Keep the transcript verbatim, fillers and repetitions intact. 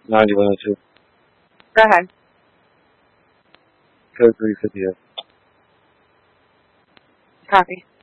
ninety-one oh two. Go ahead. Code three fifty-eight. Copy.